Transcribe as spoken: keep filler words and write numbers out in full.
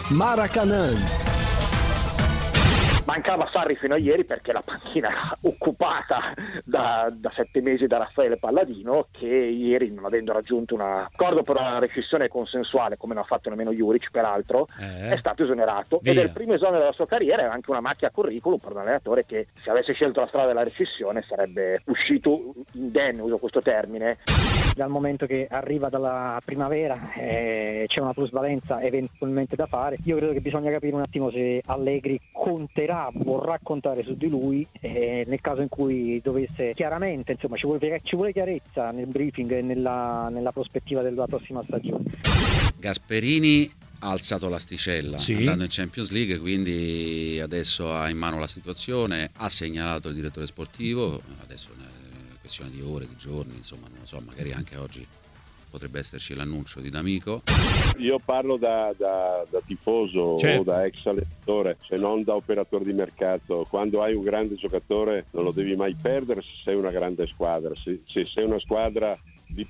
Maracanã. Mancava Sarri fino a ieri perché la panchina era occupata da, da sette mesi da Raffaele Palladino, che ieri, non avendo raggiunto un accordo per una rescissione consensuale, come non ha fatto nemmeno Juric peraltro, eh, è stato esonerato. Via. Ed è il primo esonero della sua carriera, è anche una macchia a curriculum per un allenatore che, se avesse scelto la strada della rescissione, sarebbe uscito indenne, uso questo termine. Dal momento che arriva dalla primavera eh, c'è una plusvalenza eventualmente da fare, io credo che bisogna capire un attimo se Allegri conterà, vorrà contare su di lui eh, nel caso in cui dovesse chiaramente, insomma, ci vuole, ci vuole chiarezza nel briefing e nella, nella prospettiva della prossima stagione. Gasperini ha alzato l'asticella, sì, andando in Champions League, quindi adesso ha in mano la situazione, ha segnalato il direttore sportivo, adesso è questione di ore, di giorni, insomma non lo so, magari anche oggi potrebbe esserci l'annuncio di D'Amico. Io parlo da, da, da tifoso, certo, o da ex allenatore, se non da operatore di mercato. Quando hai un grande giocatore non lo devi mai perdere se sei una grande squadra. Se, se sei una squadra